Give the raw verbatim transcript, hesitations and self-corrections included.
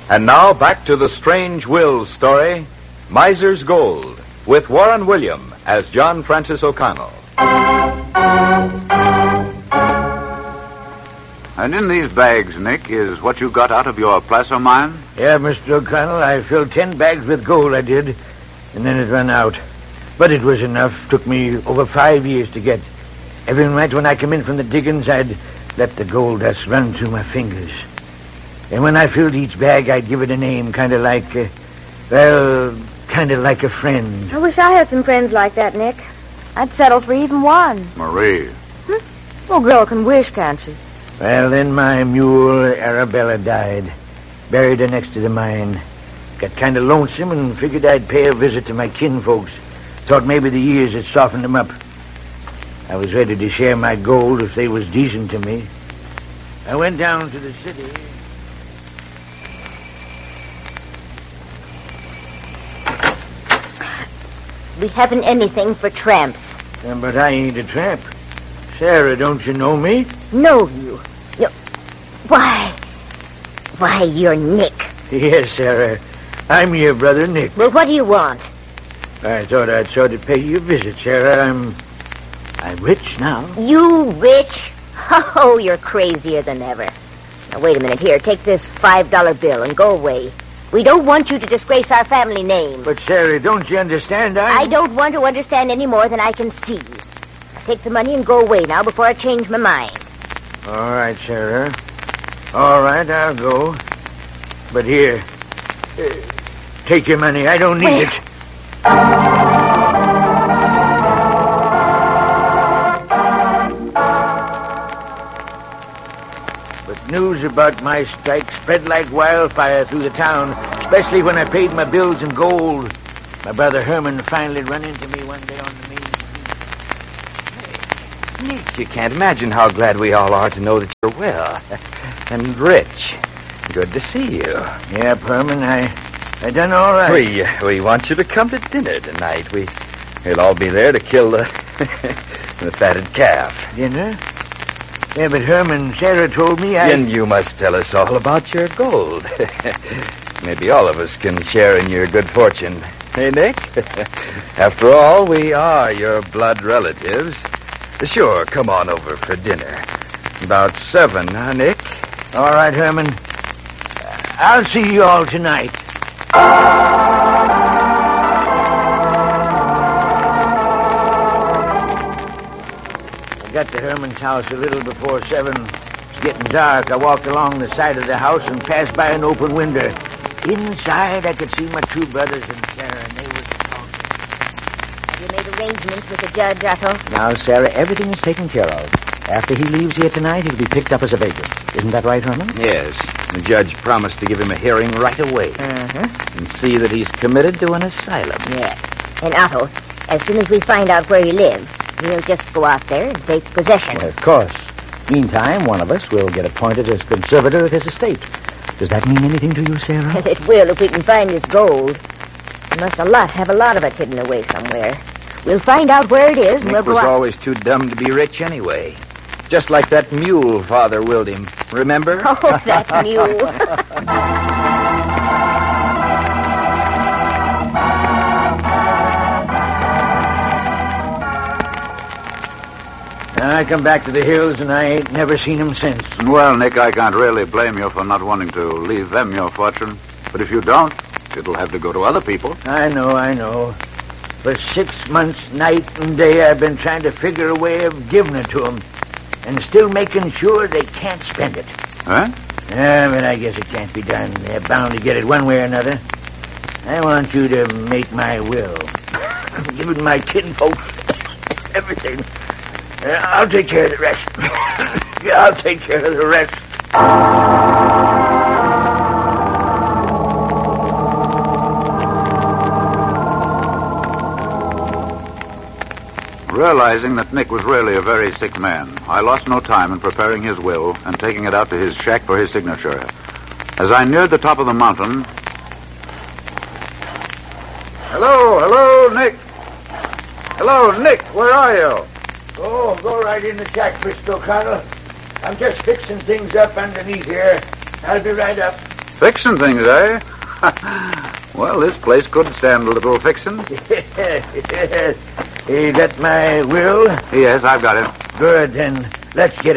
And now back to the strange Will story, Miser's Gold, with Warren William as John Francis O'Connell. And in these bags, Nick, is what you got out of your placer mine? Yeah, Mister O'Connell, I filled ten bags with gold, I did, and then it ran out. But it was enough. Took me over five years to get. Every night when I come in from the diggings, I'd let the gold dust run through my fingers. And when I filled each bag, I'd give it a name, kind of like, uh, well, kind of like a friend. I wish I had some friends like that, Nick. I'd settle for even one. Marie. Hmm? Well, girl can wish, can't she? Well, then my mule, Arabella, died. Buried her next to the mine. Got kind of lonesome and figured I'd pay a visit to my kinfolks. Thought maybe the years had softened them up. I was ready to share my gold if they was decent to me. I went down to the city. We haven't anything for tramps. Yeah, but I ain't a tramp. Sarah, don't you know me? Know you? You... Why? Why, you're Nick. Yes, Sarah. I'm your brother, Nick. Well, what do you want? I thought I'd sort of pay you a visit, Sarah. I'm... I'm rich now. You rich? Oh, you're crazier than ever. Now, wait a minute. Here, take this five dollar bill and go away. We don't want you to disgrace our family name. But, Sarah, don't you understand? I'm... I don't want to understand any more than I can see. Now, take the money and go away now before I change my mind. All right, Sarah. All right, I'll go. But here, uh, take your money. I don't need Wait. it. But news about my strike spread like wildfire through the town, especially when I paid my bills in gold. My brother Herman finally run into me one day on the main street. Nick, you can't imagine how glad we all are to know that you're well and rich. Good to see you. Yeah, Herman, I, I done all right. We uh, we want you to come to dinner tonight. We we'll all be there to kill the the fatted calf. Dinner? Yeah, but Herman, Sarah told me I... Then you must tell us all about your gold. Maybe all of us can share in your good fortune. Hey, Nick? After all, we are your blood relatives. Sure, come on over for dinner. About seven, huh, Nick? All right, Herman. I'll see you all tonight. I got to Herman's house a little before seven. It's getting dark. I walked along the side of the house and passed by an open window. Inside, I could see my two brothers and Sarah, and they were talking. Have you made arrangements with the judge, Otto? Now, Sarah, everything is taken care of. After he leaves here tonight, he'll be picked up as a vagrant. Isn't that right, Herman? Yes. The judge promised to give him a hearing right away. Uh-huh. And see that he's committed to an asylum. Yes. And Otto, as soon as we find out where he lives, we'll just go out there and take possession. Well, of course. Meantime, one of us will get appointed as conservator of his estate. Does that mean anything to you, Sarah? It will if we can find his gold. He must a lot have a lot of it hidden away somewhere. We'll find out where it is, and Nick we'll go was out... always too dumb to be rich anyway. Just like that mule Father willed him. Remember? Oh, that mule. I come back to the hills, and I ain't never seen him since. Well, Nick, I can't really blame you for not wanting to leave them your fortune. But if you don't, it'll have to go to other people. I know, I know. For six months, night and day, I've been trying to figure a way of giving it to them. And still making sure they can't spend it. Huh? Yeah, but I guess it can't be done. They're bound to get it one way or another. I want you to make my will. Giving my kinfolks everything. Uh, I'll take care of the rest. Yeah, I'll take care of the rest. Realizing that Nick was really a very sick man, I lost no time in preparing his will and taking it out to his shack for his signature. As I neared the top of the mountain... Hello, hello, Nick. Hello, Nick, where are you? Oh, go right in the shack, Mister O'Connell. I'm just fixing things up underneath here. I'll be right up. Fixing things, eh? Well, this place could stand a little fixing. You got my will? Yes, I've got it. Good, then let's get